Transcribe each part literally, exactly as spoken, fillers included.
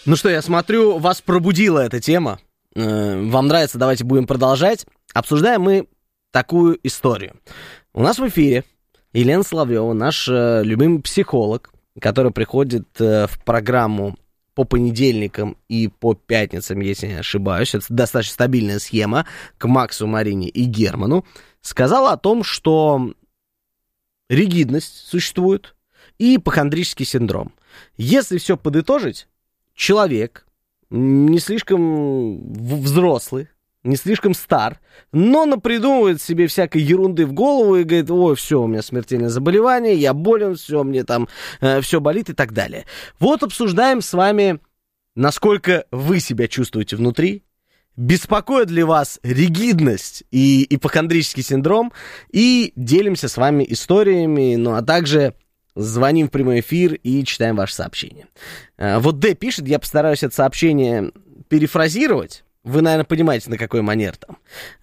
Ну что, я смотрю, вас пробудила эта тема. Вам нравится, давайте будем продолжать. Обсуждаем мы такую историю. У нас в эфире Елена Соловьева, наш любимый психолог, который приходит в программу по понедельникам и по пятницам, если не ошибаюсь. Это достаточно стабильная схема, к Максу, Марине и Герману. Сказала о том, что ригидность существует и ипохондрический синдром. Если все подытожить, человек не слишком взрослый, не слишком стар, но напридумывает себе всякой ерунды в голову и говорит: ой, все, у меня смертельное заболевание, я болен, все, мне там э, все болит и так далее. Вот обсуждаем с вами, насколько вы себя чувствуете внутри, беспокоит ли вас ригидность и ипохондрический синдром, и делимся с вами историями, ну а также звоним в прямой эфир и читаем ваши сообщения. Вот Д пишет, я постараюсь это сообщение перефразировать. Вы, наверное, понимаете, на какой манер там.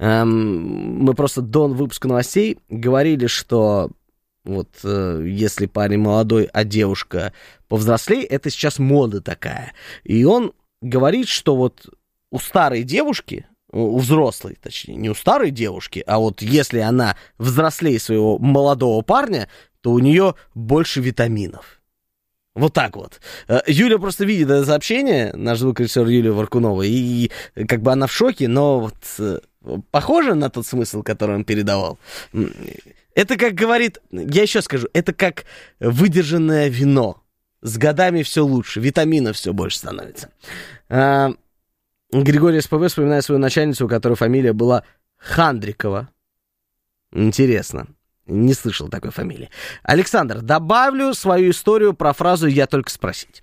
Мы просто до выпуска новостей говорили, что вот если парень молодой, а девушка повзрослее, это сейчас мода такая. И он говорит, что вот у старой девушки, у взрослой, точнее, не у старой девушки, а вот если она взрослее своего молодого парня, то у нее больше витаминов. Вот так вот. Юля просто видит это сообщение, наш звукорежиссер Юлия Варкунова, и как бы она в шоке, но вот похоже на тот смысл, который он передавал. Это, как говорит, я еще скажу, это как выдержанное вино. С годами все лучше, витаминов все больше становится. Григорий СПБ вспоминает свою начальницу, у которой фамилия была Хандрикова. Интересно. Не слышал такой фамилии. Александр, добавлю свою историю про фразу «я только спросить».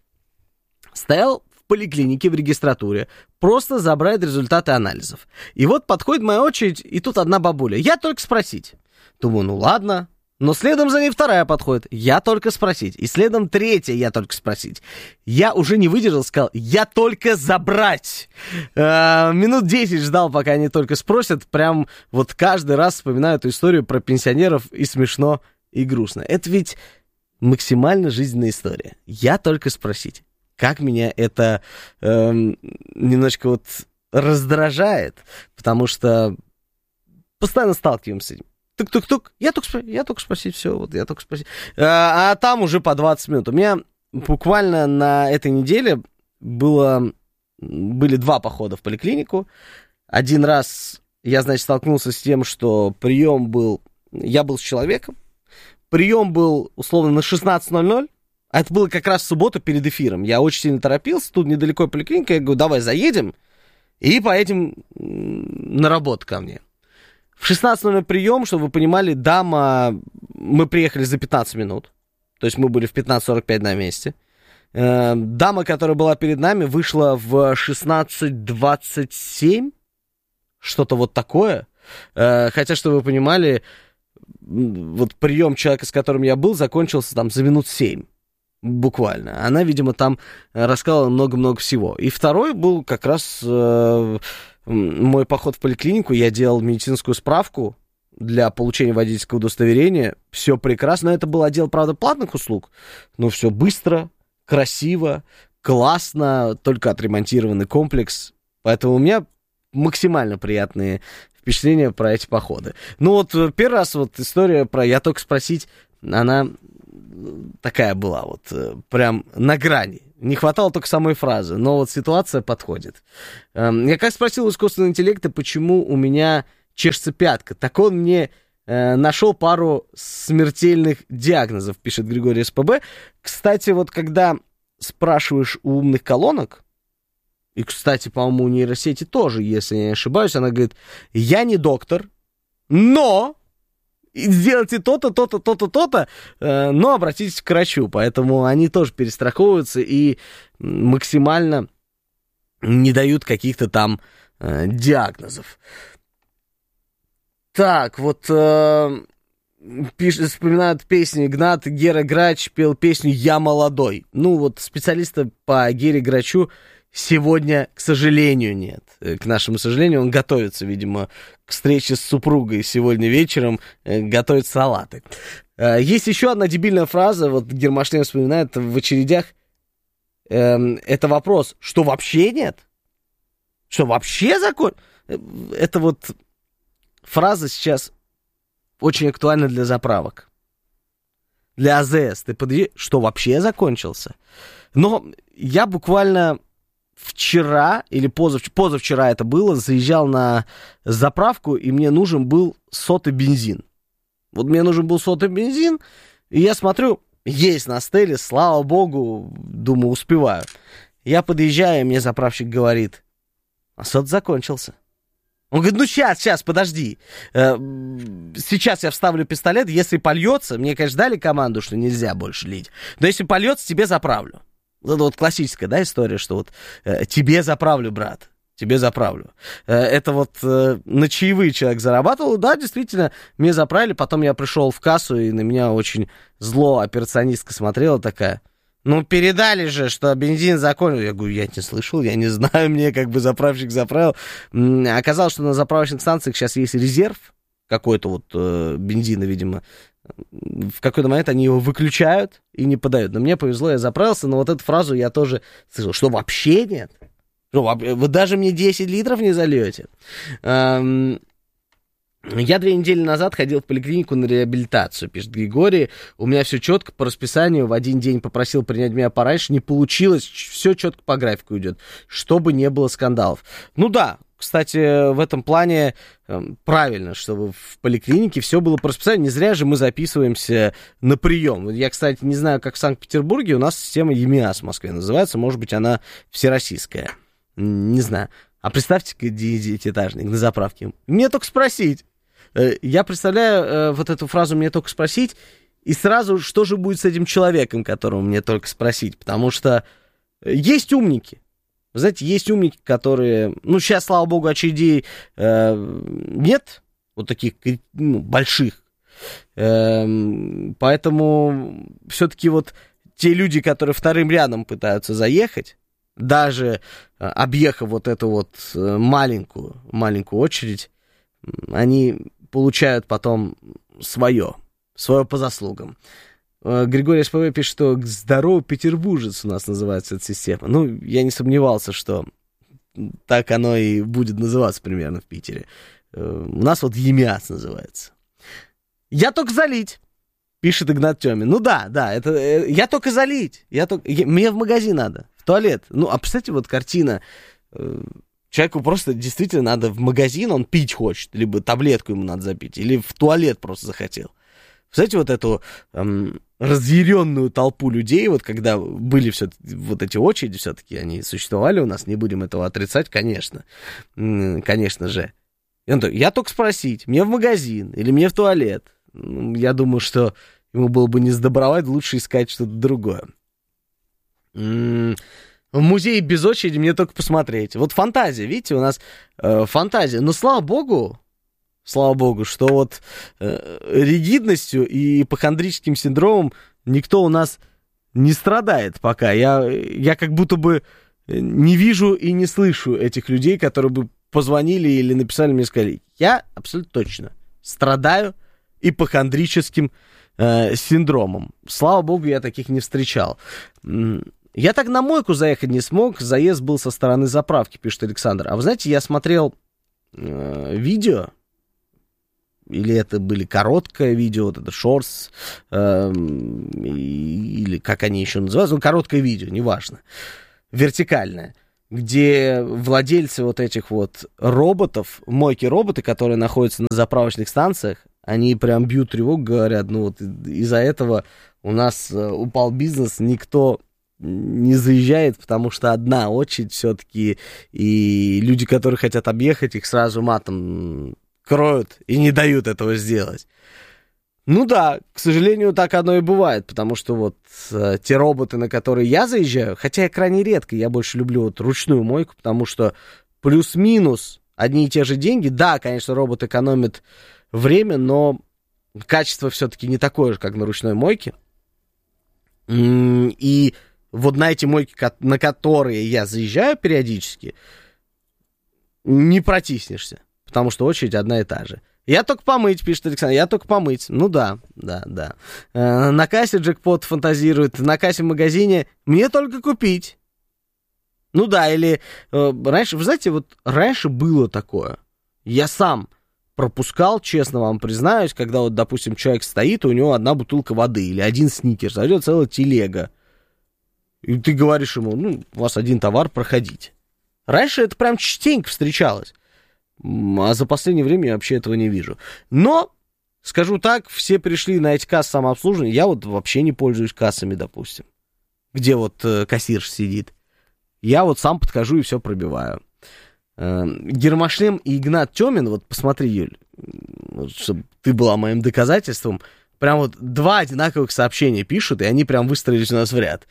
Стоял в поликлинике в регистратуре, просто забрать результаты анализов. И вот подходит моя очередь, и тут одна бабуля: «Я только спросить». Думаю, ну ладно. Но следом за ней вторая подходит: «Я только спросить». И следом третья: «Я только спросить». Я уже не выдержал, сказал: «Я только забрать». Э, минут десять ждал, пока они только спросят. Прям вот каждый раз вспоминаю эту историю про пенсионеров, и смешно, и грустно. Это ведь максимально жизненная история. «Я только спросить». Как меня это э, немножко вот раздражает, потому что постоянно сталкиваемся с этим. Тук-тук-тук, я только, спро- я только спросить, все, вот я только спросить. А, а там уже по двадцать минут. У меня буквально на этой неделе было, были два похода в поликлинику. Один раз я, значит, столкнулся с тем, что прием был, я был с человеком, прием был условно на шестнадцать ноль ноль, а это было как раз в субботу перед эфиром. Я очень сильно торопился, тут недалеко поликлиника, я говорю: давай заедем и поедем на работу ко мне. В шестнадцать ноль ноль прием, чтобы вы понимали, дама... Мы приехали за пятнадцать минут. То есть мы были в пятнадцать сорок пять на месте. Э, дама, которая была перед нами, вышла в шестнадцать двадцать семь. Что-то вот такое. Э, хотя, чтобы вы понимали, вот прием человека, с которым я был, закончился там за минут семь. Буквально. Она, видимо, там рассказала много-много всего. И второй был как раз... Э, мой поход в поликлинику, я делал медицинскую справку для получения водительского удостоверения. Все прекрасно. Это был отдел, правда, платных услуг, но все быстро, красиво, классно, только отремонтированный комплекс. Поэтому у меня максимально приятные впечатления про эти походы. Ну вот первый раз вот история про «я только спросить», она такая была вот прям на грани. Не хватало только самой фразы, но вот ситуация подходит. Я как спросил у искусственного интеллекта, почему у меня чешется пятка, так он мне э, нашел пару смертельных диагнозов, пишет Григорий СПБ. Кстати, вот когда спрашиваешь у умных колонок, и, кстати, по-моему, у нейросети тоже, если я не ошибаюсь, она говорит: я не доктор, но... сделайте то-то, то-то, то-то, то-то, э, но обратитесь к врачу. Поэтому они тоже перестраховываются и максимально не дают каких-то там э, диагнозов. Так, вот э, пишет, вспоминают песни Игнат. Гера Грач пел песню «Я молодой». Ну, вот специалиста по Гере Грачу сегодня, к сожалению, нет. К нашему сожалению, он готовится, видимо, к встрече с супругой сегодня вечером, готовит салаты. Есть еще одна дебильная фраза, вот Гермошлем вспоминает: в очередях э, это вопрос, что вообще нет? Что вообще закон? Это вот фраза сейчас очень актуальна для заправок. Для АЗС. Ты подъедешь, что вообще закончился? Но я буквально вчера или позавчера, позавчера это было, заезжал на заправку, и мне нужен был сотый бензин. Вот мне нужен был сотый бензин, и я смотрю, есть на стеле, слава богу, думаю, успеваю. Я подъезжаю, и мне заправщик говорит, а сот закончился. Он говорит, ну сейчас, сейчас, подожди. Сейчас я вставлю пистолет, если польется, мне, конечно, дали команду, что нельзя больше лить, но если польется, тебе заправлю. Это вот классическая, да, история, что вот тебе заправлю, брат, тебе заправлю. Это вот на чаевые человек зарабатывал, да, действительно, мне заправили, потом я пришел в кассу, и на меня очень зло операционистка смотрела такая, ну, передали же, что бензин закончился. Я говорю, я не слышал, я не знаю, мне как бы заправщик заправил. Оказалось, что на заправочных станциях сейчас есть резерв какой-то вот э, бензина, видимо. В какой-то момент они его выключают и не подают. Но мне повезло, я заправился, но вот эту фразу я тоже слышал, что вообще нет. Что, вы даже мне десять литров не зальете. Эм... Я две недели назад ходил в поликлинику на реабилитацию, пишет Григорий. У меня все четко по расписанию. В один день попросил принять меня пораньше. Не получилось. Все четко по графику идет. Чтобы не было скандалов. Ну да, кстати, в этом плане э, правильно, чтобы в поликлинике все было по расписанию. Не зря же мы записываемся на прием. Я, кстати, не знаю, как в Санкт-Петербурге. У нас система ЕМИАС в Москве называется. Может быть, она всероссийская. Не знаю. А представьте-ка девятиэтажник на заправке. Мне только спросить. Я представляю э, вот эту фразу «мне только спросить», и сразу, что же будет с этим человеком, которому мне только спросить, потому что есть умники. Вы знаете, есть умники, которые, ну, сейчас, слава богу, очередей э, нет, вот таких, ну, больших, э, поэтому все-таки вот те люди, которые вторым рядом пытаются заехать, даже э, объехав вот эту вот маленькую, маленькую очередь, они получают потом свое, свое по заслугам. Григорий СПВ пишет, что «Здоровый петербуржец» у нас называется эта система. Ну, я не сомневался, что так оно и будет называться примерно в Питере. У нас вот ЕМИАС называется. «Я только залить», пишет Игнат Тёмин. Ну да, да, это я только залить. Я только, я, мне в магазин надо, в туалет. Ну, а представьте, вот картина... Человеку просто действительно надо в магазин, он пить хочет, либо таблетку ему надо запить, или в туалет просто захотел. Знаете, вот эту эм, разъяренную толпу людей, вот когда были все вот эти очереди, все-таки они существовали у нас, не будем этого отрицать, конечно, конечно же. Я только спросить, мне в магазин или мне в туалет. Я думаю, что ему было бы не сдобровать, лучше искать что-то другое. В музее без очереди мне только посмотреть. Вот фантазия, видите, у нас э, фантазия. Но слава богу, слава богу, что вот э, ригидностью и ипохондрическим синдромом никто у нас не страдает пока. Я, я как будто бы не вижу и не слышу этих людей, которые бы позвонили или написали мне и сказали, я абсолютно точно страдаю ипохондрическим э, синдромом. Слава богу, я таких не встречал. Я так на мойку заехать не смог, заезд был со стороны заправки, пишет Александр. А вы знаете, я смотрел э, видео, или это были короткое видео, вот это шортс, э, или как они еще называются, ну, короткое видео, неважно, вертикальное, где владельцы вот этих вот роботов, мойки-роботы, которые находятся на заправочных станциях, они прям бьют тревогу, говорят, ну вот из-за этого у нас упал бизнес, никто не заезжает, потому что одна очередь все-таки, и люди, которые хотят объехать, их сразу матом кроют и не дают этого сделать. Ну да, к сожалению, так оно и бывает, потому что вот э, те роботы, на которые я заезжаю, хотя я крайне редко, я больше люблю вот ручную мойку, потому что плюс-минус одни и те же деньги. Да, конечно, робот экономит время, но качество все-таки не такое же, как на ручной мойке. И вот на эти мойки, на которые я заезжаю периодически, не протиснешься, потому что очередь одна и та же. Я только помыть, пишет Александр, я только помыть. Ну да, да, да. Э, на кассе джекпот фантазирует, на кассе в магазине мне только купить. Ну да, или э, раньше, вы знаете, вот раньше было такое. Я сам пропускал, честно вам признаюсь, когда вот, допустим, человек стоит, и у него одна бутылка воды или один сникерс, а идет целая телега. И ты говоришь ему, ну, у вас один товар, проходите. Раньше это прям частенько встречалось. А за последнее время я вообще этого не вижу. Но, скажу так, все пришли на эти кассы самообслуживания. Я вот вообще не пользуюсь кассами, допустим, где вот э, кассирш сидит. Я вот сам подхожу и все пробиваю. Гермошлем и Игнат Тёмин, вот посмотри, Юль, вот, чтобы ты была моим доказательством, прям вот два одинаковых сообщения пишут, и они прям выстроились у нас в ряд.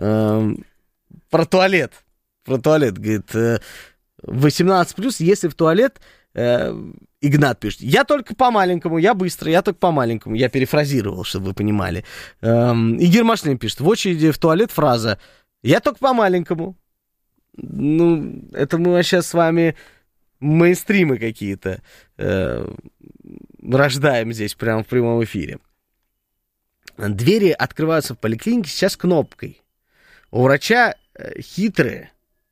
Про туалет. Про туалет, говорит, восемнадцать плюс, если в туалет, Игнат пишет, я только по-маленькому, я быстро, я только по-маленькому, я перефразировал, чтобы вы понимали. И Гермошлем пишет, в очереди в туалет фраза, я только по-маленькому. Ну, это мы сейчас с вами мейнстримы какие-то э, рождаем здесь прямо в прямом эфире. Двери открываются в поликлинике сейчас кнопкой. У врача э, хитрые.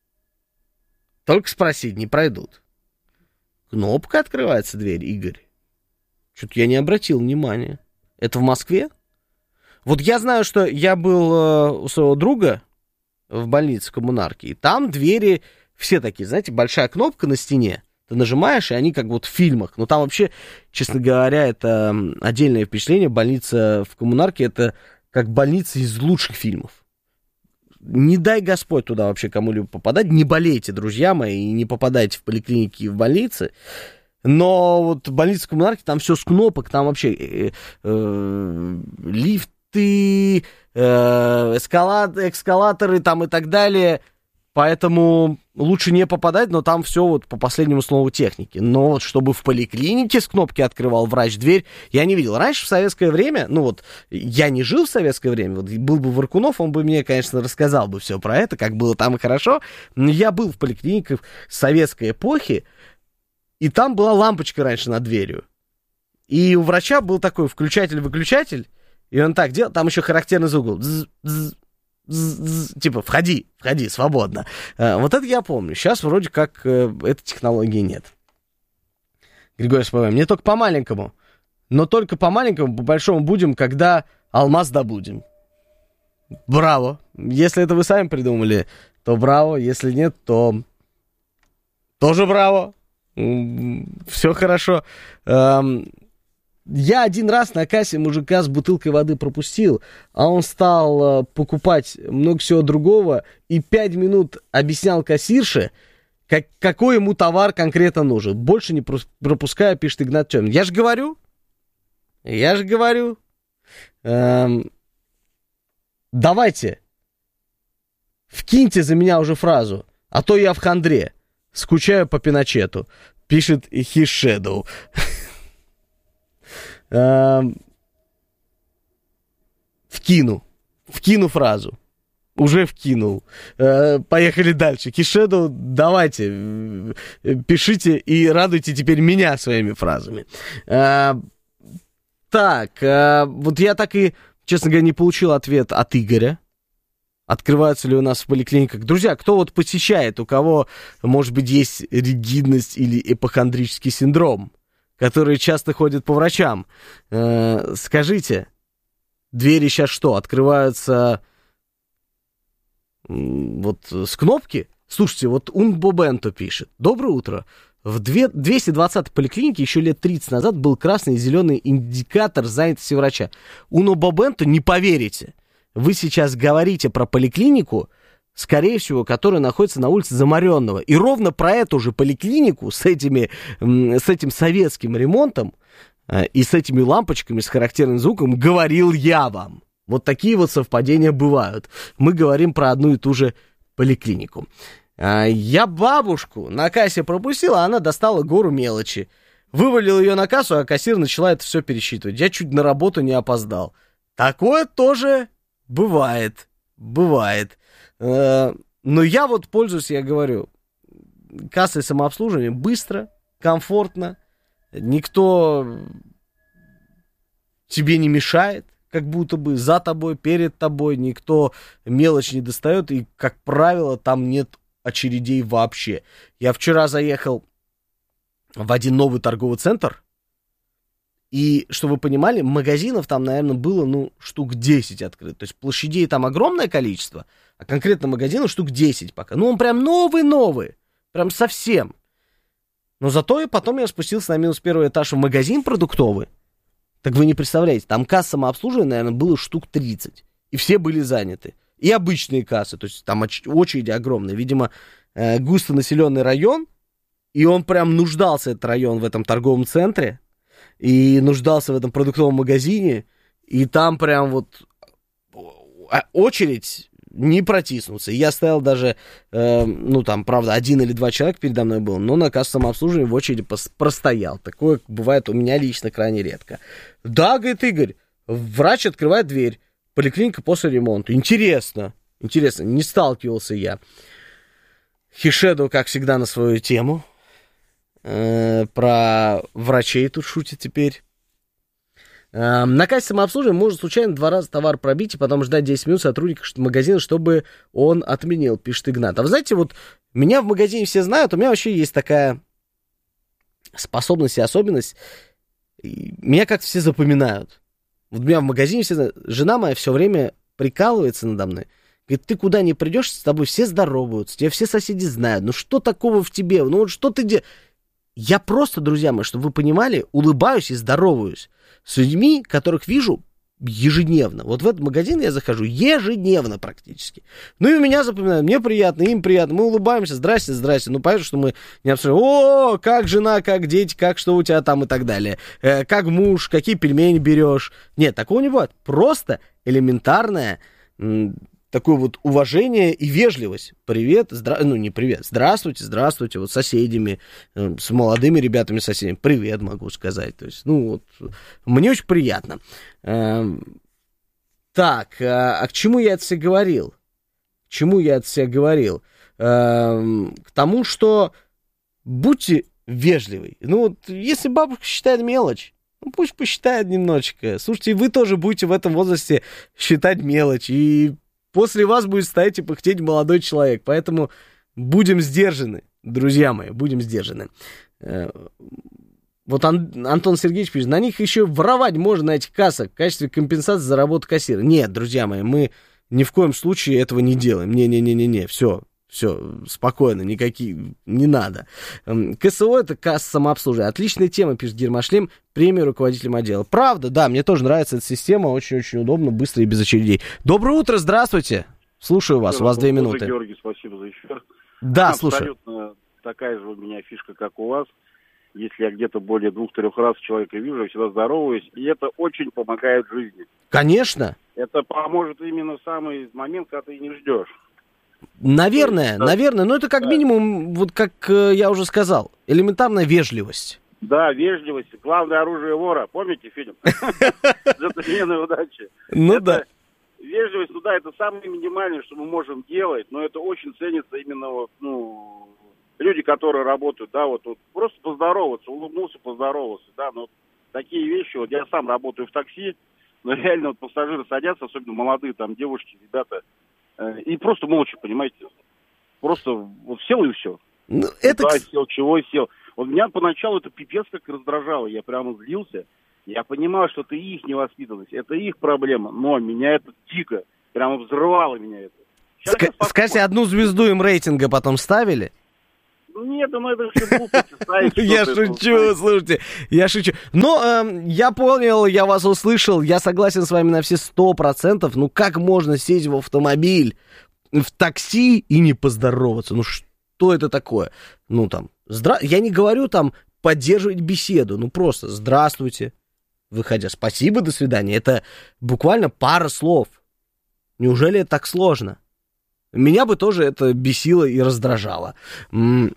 Только спросить, не пройдут. Кнопка открывается дверь, Игорь. Что-то я не обратил внимания. Это в Москве? Вот я знаю, что я был э, у своего друга в больнице коммунарки, и там двери все такие, знаете, большая кнопка на стене, ты нажимаешь, и они как вот в фильмах. Но там вообще, честно говоря, это отдельное впечатление. Больница в коммунарке — это как больница из лучших фильмов. Не дай Господь туда вообще кому-либо попадать. Не болейте, друзья мои, и не попадайте в поликлиники и в больницы. Но вот больница в коммунарке, там все с кнопок, там вообще э, э, лифты, э, эскалат, эскалаторы там и так далее. Поэтому лучше не попадать, но там все вот по последнему слову техники. Но вот чтобы в поликлинике с кнопки открывал врач дверь, я не видел. Раньше в советское время, ну вот я не жил в советское время, вот был бы Варкунов, он бы мне, конечно, рассказал бы все про это, как было там и хорошо. Но я был в поликлиниках советской эпохи, и там была лампочка раньше над дверью. И у врача был такой включатель-выключатель, и он так делал, там еще характерный звук был. Дз-дз. Типа, входи, входи, свободно. Вот это я помню. Сейчас вроде как этой технологии нет. Григорий Спаваем, не только по-маленькому, но только по-маленькому, по-большому будем, когда алмаз добудем. Браво. Если это вы сами придумали, то браво. Если нет, то тоже браво. Все хорошо. Я один раз на кассе мужика с бутылкой воды пропустил, а он стал э, покупать много всего другого и пять минут объяснял кассирше, как, какой ему товар конкретно нужен. Больше не пропускаю, пишет Игнат Тёмин. Я же говорю, я же говорю. Эм, давайте, вкиньте за меня уже фразу, а то я в хандре, скучаю по Пиночету, пишет His Shadow. Вкину. Вкину фразу. Уже вкинул. Поехали дальше. Кишеду, давайте, пишите и радуйте теперь меня своими фразами. Так, вот я так и, честно говоря, не получил ответ от Игоря. Открываются ли у нас в поликлиниках? Друзья, кто вот посещает, у кого, может быть, есть ригидность или эпохондрический синдром, которые часто ходят по врачам. Э, скажите, двери сейчас что, открываются вот с кнопки? Слушайте, вот Унбо Бенто пишет. Доброе утро. В двести двадцатой поликлинике еще лет тридцать назад был красный и зеленый индикатор занятости врача. Унбо Бенто, не поверите, вы сейчас говорите про поликлинику, скорее всего, которая находится на улице Замаренного. И ровно про эту же поликлинику с, этими, с этим советским ремонтом э, и с этими лампочками с характерным звуком говорил я вам. Вот такие вот совпадения бывают. Мы говорим про одну и ту же поликлинику. Э, я бабушку на кассе пропустил, а она достала гору мелочи. Вывалил ее на кассу, а кассир начала это все пересчитывать. Я чуть на работу не опоздал. Такое тоже бывает. Бывает. Но я вот пользуюсь, я говорю, кассой самообслуживания быстро, комфортно, никто тебе не мешает, как будто бы за тобой, перед тобой, никто мелочь не достает, и, как правило, там нет очередей вообще. Я вчера заехал в один новый торговый центр, и, чтобы вы понимали, магазинов там, наверное, было, ну, штук десять открыто. То есть площадей там огромное количество, а конкретно магазинов штук десять пока. Ну, он прям новый-новый, прям совсем. Но зато и потом я спустился на минус первый этаж в магазин продуктовый. Так вы не представляете, там касс самообслуживания, наверное, было штук тридцать. И все были заняты. И обычные кассы, то есть там очереди огромные. Видимо, э, густонаселенный район, и он прям нуждался, этот район, в этом торговом центре, и нуждался в этом продуктовом магазине, и там прям вот очередь не протиснуться. Я стоял даже, э, ну там, правда, один или два человека передо мной был, но на кассу самообслуживания в очереди пос- простоял. Такое бывает у меня лично крайне редко. Да, говорит Игорь, врач открывает дверь, поликлиника после ремонта. Интересно, интересно, не сталкивался я. Хишеду, как всегда, на свою тему. Э, про врачей тут шутит теперь. Э, на кассе самообслуживания можно случайно два раза товар пробить и потом ждать десять минут сотрудника магазина, чтобы он отменил, пишет Игнат. А вы знаете, вот меня в магазине все знают, у меня вообще есть такая способность и особенность. Меня как-то все запоминают. Вот меня в магазине все знают. Жена моя все время прикалывается надо мной. Говорит, ты куда ни придешь, с тобой все здороваются, тебя все соседи знают. Ну что такого в тебе? Ну вот что ты делаешь? Я просто, друзья мои, чтобы вы понимали, улыбаюсь и здороваюсь с людьми, которых вижу ежедневно. Вот в этот магазин я захожу ежедневно практически. Ну и меня запоминают, мне приятно, им приятно. Мы улыбаемся, здрасте, здрасте. Ну понятно, что мы не обсуждаем, о, как жена, как дети, как что у тебя там и так далее. Э, как муж, какие пельмени берешь. Нет, такого не бывает. Просто элементарное м- такое вот уважение и вежливость. Привет, здра... ну не привет, здравствуйте, здравствуйте, вот с соседями, э, с молодыми ребятами, соседями, привет могу сказать. То есть, ну вот, мне очень приятно. Э, так, а, а к чему я это все говорил? К чему я это все говорил? Э, к тому, что будьте вежливы. Ну вот, если бабушка считает мелочь, ну, пусть посчитает немножечко. Слушайте, вы тоже будете в этом возрасте считать мелочь, и после вас будет стоять и пыхтеть молодой человек. Поэтому будем сдержаны, друзья мои, будем сдержаны. Вот Ан- Антон Сергеевич пишет, на них еще воровать можно, на этих кассах, в качестве компенсации за работу кассира. Нет, друзья мои, мы ни в коем случае этого не делаем. Не-не-не-не-не, все, все, спокойно, никакие, не надо. КСО — это касса самообслуживания. Отличная тема, пишет Гермашлем, премия руководителям отдела. Правда, да, мне тоже нравится эта система, очень-очень удобно, быстро и без очередей. Доброе утро, здравствуйте. Слушаю вас, у вас две минуты. Георгий, спасибо за эфир. Да, слушаю. Абсолютно такая же у меня фишка, как у вас. Если я где-то более двух-трех раз человека вижу, я всегда здороваюсь, и это очень помогает жизни. Конечно. Это поможет именно в самый момент, когда ты не ждешь. Наверное, да. наверное, но это как да. минимум, вот как э, я уже сказал, элементарная вежливость. Да, вежливость. Главное оружие вора. Помните фильм? «Джентльмены удачи». Ну да. Вежливость, ну да, это самое минимальное, что мы можем делать, но это очень ценится именно вот, ну, люди, которые работают, да, вот, вот просто поздороваться, улыбнулся, поздоровался, да, но вот такие вещи, вот я сам работаю в такси, но реально вот пассажиры садятся, особенно молодые там девушки, ребята, э, и просто молча, понимаете, просто вот сел и все. Ну, это... Да, сел, чего и сел. Вот меня поначалу это пипец как раздражало, я прямо злился. Я понимал, что это их невоспитанность, это их проблема, но меня это дико, прямо взрывало меня это. Ск- скажите, одну звезду им рейтинга потом ставили? Ну нет, ну это все глупости ставить. Я шучу, слушайте, я шучу. Но я понял, я вас услышал, я согласен с вами на все сто процентов. Ну как можно сесть в автомобиль, в такси и не поздороваться? Ну что это такое? Ну там, здра... я не говорю там поддерживать беседу, ну просто здравствуйте. Выходя, спасибо, до свидания. Это буквально пара слов. Неужели это так сложно? Меня бы тоже это бесило и раздражало. М-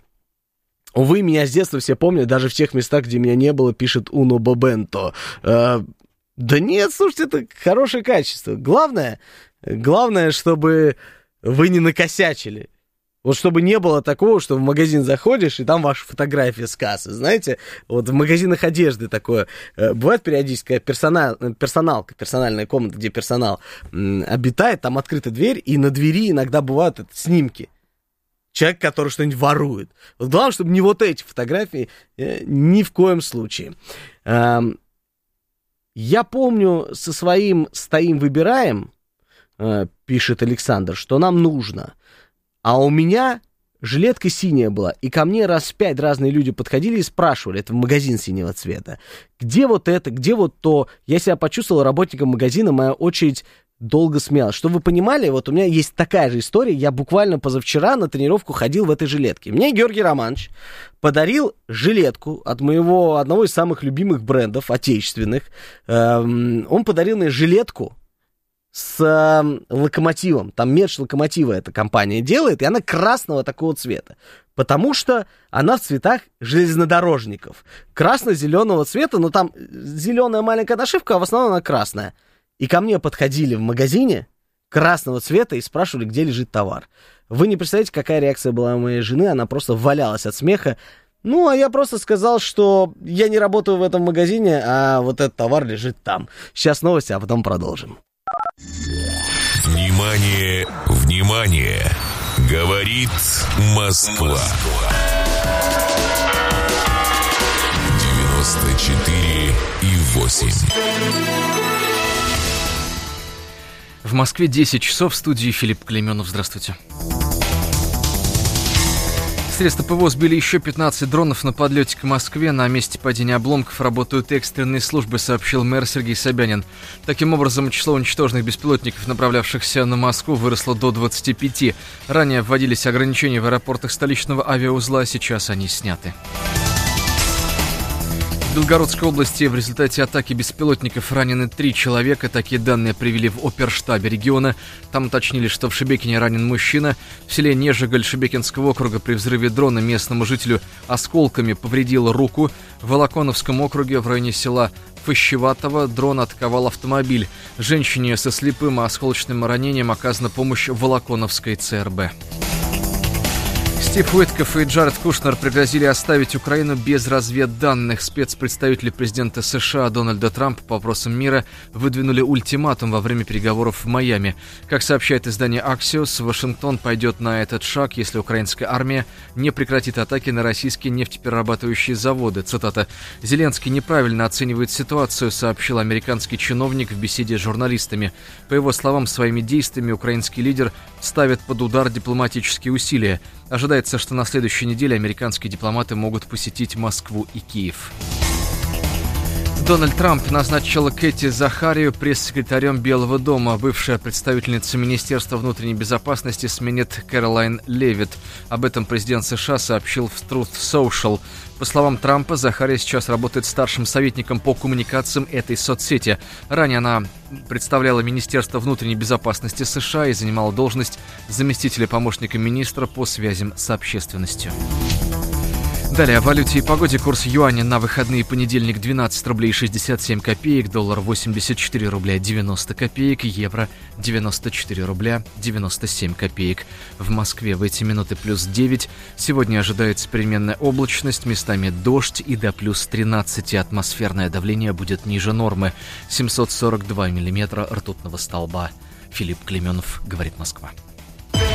Увы, меня с детства все помнят, даже в тех местах, где меня не было, пишет Уно Бобенто. Э- да нет, слушайте, это хорошее качество. Главное, главное, чтобы вы не накосячили. Вот чтобы не было такого, что в магазин заходишь, и там ваша фотография с кассы. Знаете, вот в магазинах одежды такое. Э, бывает периодически персонал, персоналка, персональная комната, где персонал м, обитает, там открыта дверь, и на двери иногда бывают это, снимки. человек, который что-нибудь ворует. Вот главное, чтобы не вот эти фотографии, э, ни в коем случае. Э, я помню со своим «Стоим, выбираем», э, пишет Александр, что нам нужно. А у меня жилетка синяя была, и ко мне раз в пять разные люди подходили и спрашивали, это в магазин синего цвета, где вот это, где вот то. Я себя почувствовал работником магазина, моя очередь долго смеялась. Чтобы вы понимали, вот у меня есть такая же история, я буквально позавчера на тренировку ходил в этой жилетке. Мне Георгий Романович подарил жилетку от моего одного из самых любимых брендов, отечественных. Эм, он подарил мне жилетку с э, локомотивом, там мерч локомотива эта компания делает, и она красного такого цвета, потому что она в цветах железнодорожников. Красно-зеленого цвета, но там зеленая маленькая нашивка, а в основном она красная. И ко мне подходили в магазине красного цвета и спрашивали, где лежит товар. Вы не представляете, какая реакция была у моей жены, она просто валялась от смеха. Ну, а я просто сказал, что я не работаю в этом магазине, а вот этот товар лежит там. Сейчас новости, а потом продолжим. Внимание, внимание! Говорит Москва. девяносто четыре и восемь. В Москве десять часов, в студии Филипп Клейменов. Здравствуйте. Средства ПВО сбили еще пятнадцать дронов на подлете к Москве. На месте падения обломков работают экстренные службы, сообщил мэр Сергей Собянин. Таким образом, число уничтоженных беспилотников, направлявшихся на Москву, выросло до двадцати пяти. Ранее вводились ограничения в аэропортах столичного авиаузла, сейчас они сняты. В Белгородской области в результате атаки беспилотников ранены три человека. Такие данные привели в оперштабе региона. Там уточнили, что в Шебекине ранен мужчина. В селе Нежиголь Шебекинского округа при взрыве дрона местному жителю осколками повредил руку. В Волоконовском округе в районе села Фащеватово дрон атаковал автомобиль. Женщине со слепым и осколочным ранением оказана помощь в Волоконовской ЦРБ. Стив Уитков и Джаред Кушнер пригрозили оставить Украину без разведданных. Спецпредставители президента США Дональда Трампа по вопросам мира выдвинули ультиматум во время переговоров в Майами. Как сообщает издание Axios, Вашингтон пойдет на этот шаг, если украинская армия не прекратит атаки на российские нефтеперерабатывающие заводы. Цитата. «Зеленский неправильно оценивает ситуацию», сообщил американский чиновник в беседе с журналистами. По его словам, своими действиями украинский лидер ставит под удар дипломатические усилия. Ожидается, что на следующей неделе американские дипломаты могут посетить Москву и Киев. Дональд Трамп назначил Кэти Захарию пресс-секретарем Белого дома. Бывшая представительница Министерства внутренней безопасности сменит Кэролайн Левит. Об этом президент США сообщил в Truth Social. По словам Трампа, Захария сейчас работает старшим советником по коммуникациям этой соцсети. Ранее она представляла Министерство внутренней безопасности США и занимала должность заместителя помощника министра по связям с общественностью. Далее о валюте и погоде. Курс юаня на выходные: понедельник двенадцать рублей шестьдесят семь копеек, доллар восемьдесят четыре рубля девяносто копеек, евро девяносто четыре рубля девяносто семь копеек. В Москве в эти минуты плюс девять. Сегодня ожидается переменная облачность, местами дождь и до плюс тринадцати. Атмосферное давление будет ниже нормы. семьсот сорок два миллиметра ртутного столба. Филипп Клейменов, говорит Москва.